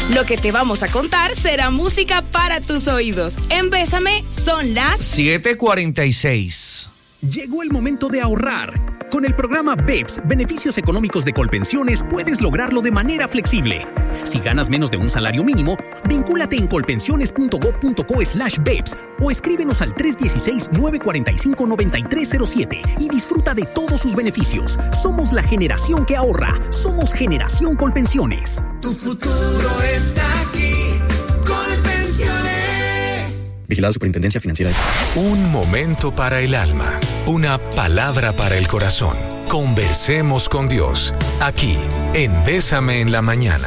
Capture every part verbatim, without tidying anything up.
Lo que te vamos a contar será música para tus oídos. En Bésame son las siete cuarenta y seis. Llegó el momento de ahorrar. Con el programa B E P S, Beneficios Económicos de Colpensiones, puedes lograrlo de manera flexible. Si ganas menos de un salario mínimo, vincúlate en colpensiones.gov.co slash BEPS o escríbenos al tres uno seis, nueve cuatro cinco, nueve tres cero siete y disfruta de todos sus beneficios. Somos la generación que ahorra. Somos Generación Colpensiones. Tu futuro está aquí. Colpensiones. Vigilado Superintendencia Financiera. Un momento para el alma. Una palabra para el corazón. Conversemos con Dios. Aquí, en Bésame en la Mañana.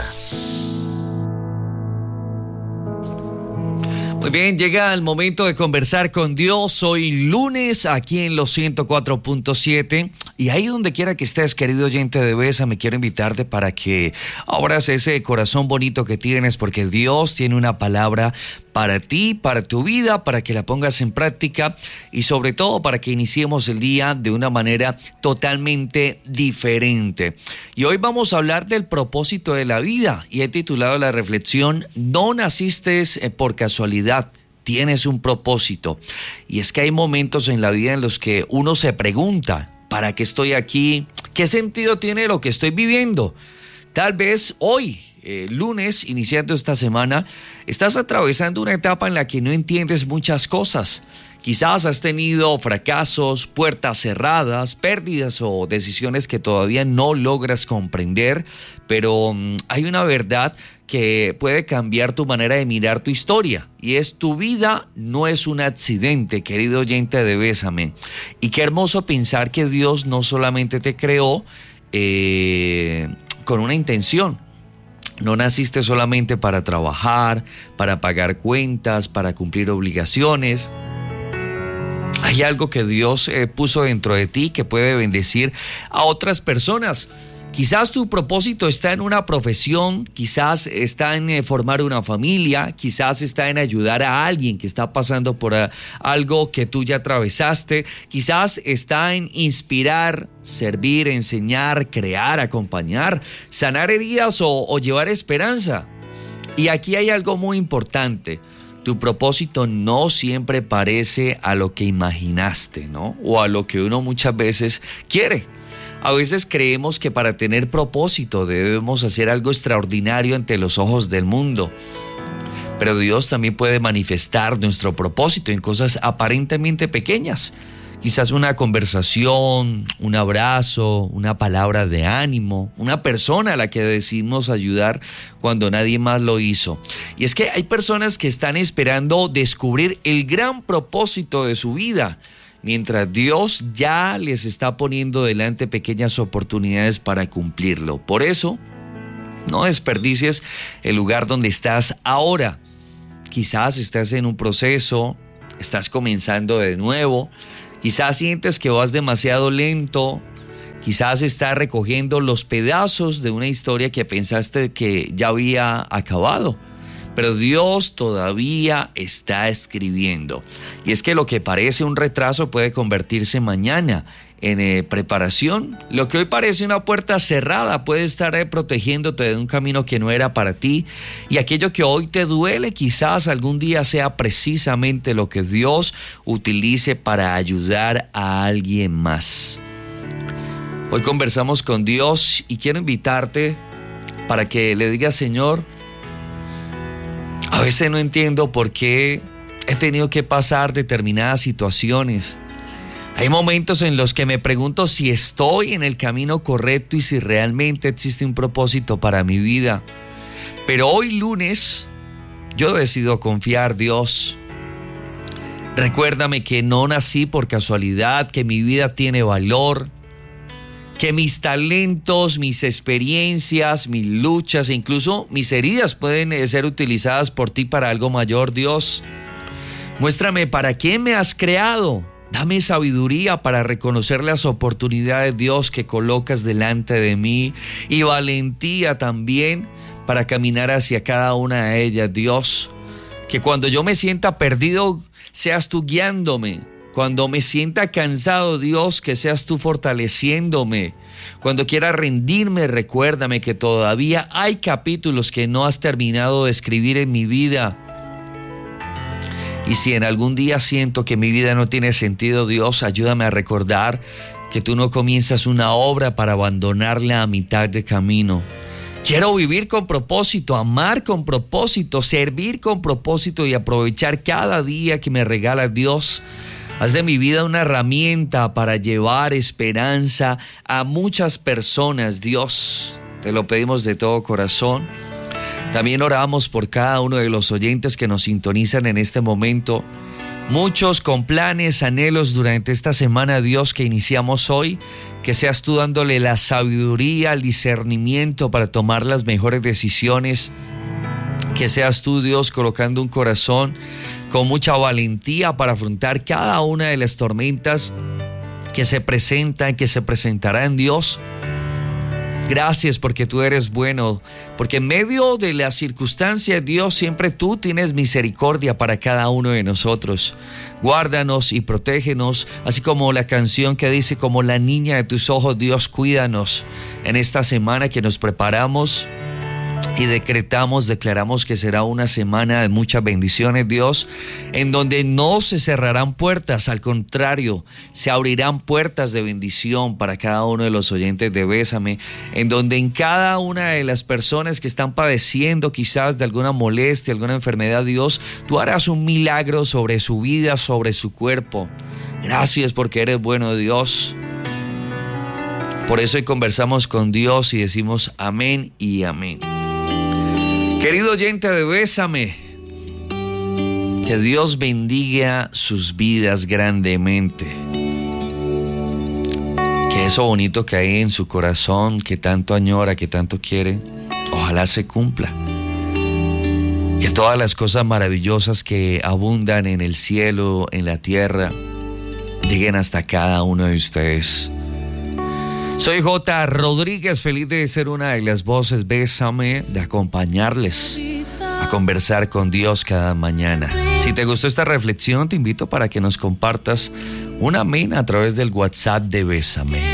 Muy bien, llega el momento de conversar con Dios. Hoy lunes aquí en los ciento cuatro punto siete. Y ahí donde quiera que estés, querido oyente de Bésame, quiero invitarte para que abras ese corazón bonito que tienes, porque Dios tiene una palabra para ti, para tu vida, para que la pongas en práctica y sobre todo para que iniciemos el día de una manera totalmente diferente. Y hoy vamos a hablar del propósito de la vida y he titulado la reflexión: no naciste por casualidad, tienes un propósito. Y es que hay momentos en la vida en los que uno se pregunta: ¿para qué estoy aquí? ¿Qué sentido tiene lo que estoy viviendo? Tal vez hoy, eh, lunes, iniciando esta semana, estás atravesando una etapa en la que no entiendes muchas cosas. Quizás has tenido fracasos, puertas cerradas, pérdidas o decisiones que todavía no logras comprender, pero um, hay una verdad que puede cambiar tu manera de mirar tu historia, y es: tu vida no es un accidente, querido oyente de Bésame. Y qué hermoso pensar que Dios no solamente te creó eh, con una intención. No naciste solamente para trabajar, para pagar cuentas, para cumplir obligaciones. Hay algo que Dios eh, puso dentro de ti que puede bendecir a otras personas. Quizás tu propósito está en una profesión, quizás está en eh, formar una familia, quizás está en ayudar a alguien que está pasando por uh, algo que tú ya atravesaste, quizás está en inspirar, servir, enseñar, crear, acompañar, sanar heridas o, o llevar esperanza. Y aquí hay algo muy importante: tu propósito no siempre parece a lo que imaginaste, ¿no? O a lo que uno muchas veces quiere. A veces creemos que para tener propósito debemos hacer algo extraordinario ante los ojos del mundo. Pero Dios también puede manifestar nuestro propósito en cosas aparentemente pequeñas. Quizás una conversación, un abrazo, una palabra de ánimo, una persona a la que decidimos ayudar cuando nadie más lo hizo. Y es que hay personas que están esperando descubrir el gran propósito de su vida, mientras Dios ya les está poniendo delante pequeñas oportunidades para cumplirlo. Por eso, no desperdicies el lugar donde estás ahora. Quizás estás en un proceso, estás comenzando de nuevo, quizás sientes que vas demasiado lento, quizás estás recogiendo los pedazos de una historia que pensaste que ya había acabado. Pero Dios todavía está escribiendo. Y es que lo que parece un retraso puede convertirse mañana en eh, preparación. Lo que hoy parece una puerta cerrada puede estar eh, protegiéndote de un camino que no era para ti. Y aquello que hoy te duele quizás algún día sea precisamente lo que Dios utilice para ayudar a alguien más. Hoy conversamos con Dios y quiero invitarte para que le digas: Señor, a veces no entiendo por qué he tenido que pasar determinadas situaciones. Hay momentos en los que me pregunto si estoy en el camino correcto y si realmente existe un propósito para mi vida. Pero hoy lunes yo decido confiar, Dios. Recuérdame que no nací por casualidad, que mi vida tiene valor, que mis talentos, mis experiencias, mis luchas e incluso mis heridas pueden ser utilizadas por ti para algo mayor, Dios. Muéstrame para qué me has creado. Dame sabiduría para reconocer las oportunidades, Dios, que colocas delante de mí, y valentía también para caminar hacia cada una de ellas, Dios. Que cuando yo me sienta perdido, seas tú guiándome. Cuando me sienta cansado, Dios, que seas tú fortaleciéndome. Cuando quiera rendirme, recuérdame que todavía hay capítulos que no has terminado de escribir en mi vida. Y si en algún día siento que mi vida no tiene sentido, Dios, ayúdame a recordar que tú no comienzas una obra para abandonarla a mitad de camino. Quiero vivir con propósito, amar con propósito, servir con propósito y aprovechar cada día que me regala Dios. Haz de mi vida una herramienta para llevar esperanza a muchas personas, Dios. Te lo pedimos de todo corazón. También oramos por cada uno de los oyentes que nos sintonizan en este momento. Muchos con planes, anhelos durante esta semana, Dios, que iniciamos hoy. Que seas tú dándole la sabiduría, el discernimiento para tomar las mejores decisiones. Que seas tú, Dios, colocando un corazón con mucha valentía para afrontar cada una de las tormentas que se presentan, que se presentarán, Dios. Gracias porque tú eres bueno, porque en medio de las circunstancias, Dios, siempre tú tienes misericordia para cada uno de nosotros. Guárdanos y protégenos, así como la canción que dice, como la niña de tus ojos, Dios, cuídanos en esta semana que nos preparamos. Y decretamos, declaramos que será una semana de muchas bendiciones, Dios, en donde no se cerrarán puertas, al contrario, se abrirán puertas de bendición para cada uno de los oyentes de Bésame, en donde en cada una de las personas que están padeciendo quizás de alguna molestia, alguna enfermedad, Dios, tú harás un milagro sobre su vida, sobre su cuerpo. Gracias porque eres bueno, Dios. Por eso hoy conversamos con Dios y decimos amén y amén. Querido oyente de Bésame, que Dios bendiga sus vidas grandemente. Que eso bonito que hay en su corazón, que tanto añora, que tanto quiere, ojalá se cumpla. Que todas las cosas maravillosas que abundan en el cielo, en la tierra, lleguen hasta cada uno de ustedes. Soy J. Rodríguez, feliz de ser una de las voces Bésame, de acompañarles a conversar con Dios cada mañana. Si te gustó esta reflexión, te invito para que nos compartas un amén a través del WhatsApp de Bésame.